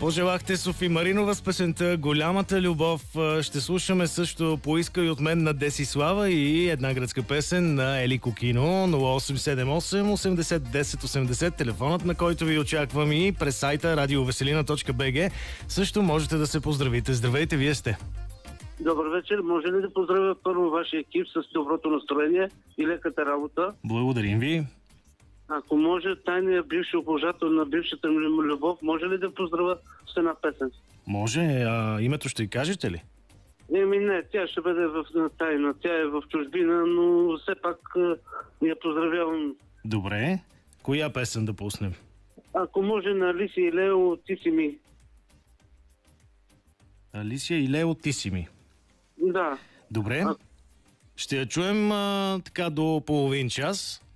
Пожелахте Софи Маринова с песента "Голямата любов". Ще слушаме също "Поискай от мен" на Десислава и една гръцка песен на Ели Кокино. 0878 80 10 80, телефонът, на който ви очаквам, и през сайта radiovеселина.bg също можете да се поздравите. Здравейте, вие сте. Добър вечер. Може ли да поздравя първо вашия екип с доброто настроение и леката работа? Благодарим ви. Ако може, тайният бивши обожател на бившата ми любов, може ли да поздравя с една песен? Може. Името ще й кажете ли? Не, тя ще бъде в тайна. Тя е в чужбина, но все пак я поздравявам. Добре. Коя песен да пуснем? Ако може, на Алисия и Лео, "Ти си ми". Алисия и Лео, "Ти си ми". Да. Добре. Ще я чуем така до половин час.